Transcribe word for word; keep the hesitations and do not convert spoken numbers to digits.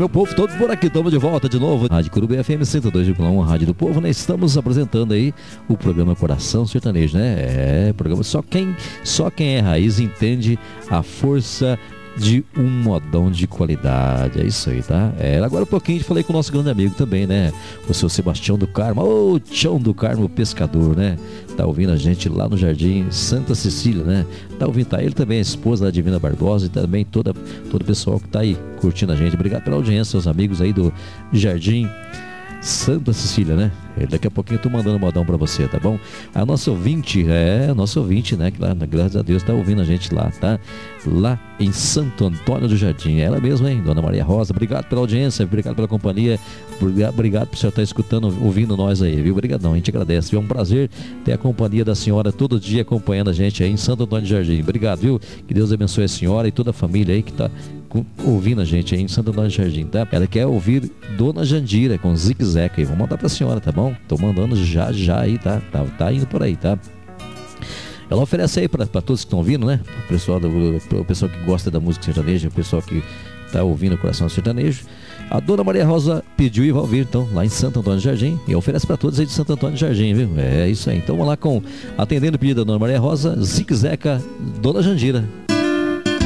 meu povo, todos por aqui, estamos de volta de novo. Rádio Curubi F M cento e dois vírgula um, Rádio do Povo, né? Estamos apresentando aí o programa Coração Sertanejo, né? É, programa só quem, só quem é raiz entende a força de um modão de qualidade. É isso aí, tá? É, agora um pouquinho falei com o nosso grande amigo também, né? O seu Sebastião do Carmo, ô Tião do Carmo, pescador, né? Tá ouvindo a gente lá no Jardim Santa Cecília, né? Tá ouvindo, tá ele também, a esposa da Divina Barbosa e também toda, todo o pessoal que tá aí curtindo a gente. Obrigado pela audiência, seus amigos aí do Jardim Santa Cecília, né? Daqui a pouquinho eu tô mandando um modão pra você, tá bom? A nossa ouvinte, é, a nossa ouvinte, né? Que lá, graças a Deus, tá ouvindo a gente lá, tá? Lá em Santo Antônio do Jardim. Ela mesma, hein? Dona Maria Rosa, obrigado pela audiência, obrigado pela companhia, obrigado por você estar escutando, ouvindo nós aí, viu? Obrigadão, a gente agradece, viu? É um prazer ter a companhia da senhora todo dia acompanhando a gente aí em Santo Antônio do Jardim. Obrigado, viu? Que Deus abençoe a senhora e toda a família aí que tá ouvindo a gente aí em Santo Antônio do Jardim, tá? Ela quer ouvir Dona Jandira com Zique Zeca aí. Vou mandar pra senhora, tá bom? Tô mandando já, já aí, tá? Tá, tá indo por aí, tá? Ela oferece aí pra, pra todos que estão ouvindo, né? O pessoal, do, o pessoal que gosta da música sertaneja, o pessoal que tá ouvindo o Coração Sertanejo. A Dona Maria Rosa pediu e vai ouvir, então, lá em Santo Antônio do Jardim. E oferece pra todos aí de Santo Antônio do Jardim, viu? É isso aí. Então vamos lá com, atendendo o pedido da Dona Maria Rosa, Zique Zeca, Dona Jandira.